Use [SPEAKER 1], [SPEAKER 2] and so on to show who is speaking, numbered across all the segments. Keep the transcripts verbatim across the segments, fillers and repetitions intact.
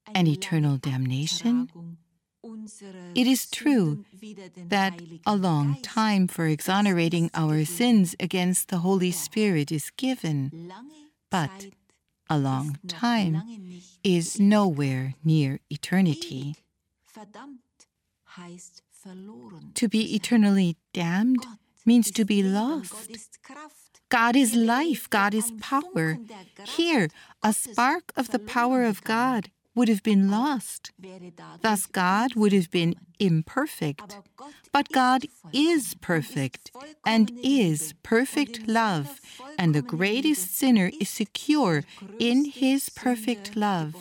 [SPEAKER 1] and eternal damnation? It is true that a long time for exonerating our sins against the Holy Spirit is given, but a long time is nowhere near eternity. To be eternally damned means to be lost. God is life, God is power. Here, a spark of the power of God would have been lost. Thus, God would have been imperfect. But God is perfect and is perfect love, and the greatest sinner is secure in His perfect love.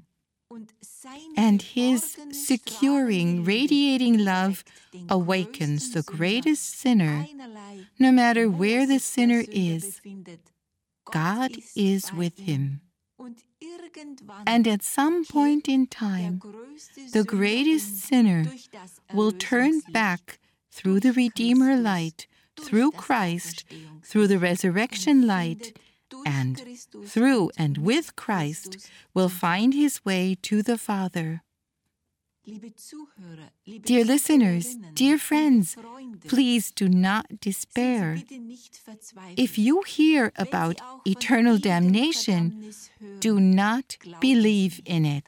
[SPEAKER 1] And His securing, radiating love awakens the greatest sinner. No matter where the sinner is, God is with him. And at some point in time, the greatest sinner will turn back through the Redeemer light, through Christ, through the resurrection light, and through and with Christ will find his way to the Father. Dear listeners, dear friends, please do not despair. If you hear about eternal damnation, do not believe in it.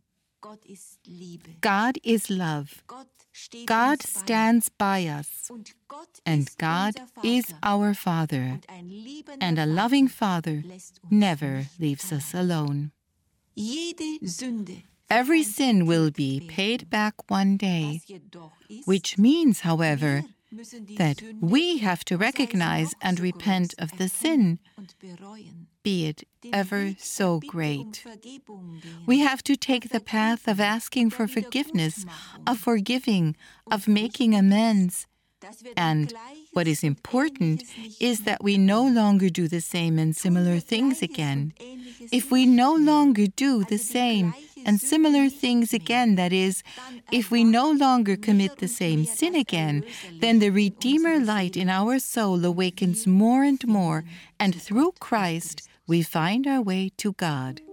[SPEAKER 1] God is love. God stands by us, and God is our Father, and a loving Father never leaves us alone. Every sin will be paid back one day, which means, however, that we have to recognize and repent of the sin, be it ever so great. We have to take the path of asking for forgiveness, of forgiving, of making amends. And what is important is that we no longer do the same and similar things again. If we no longer do the same and similar things again, that is, if we no longer commit the same sin again, then the Redeemer light in our soul awakens more and more, and through Christ we find our way to God.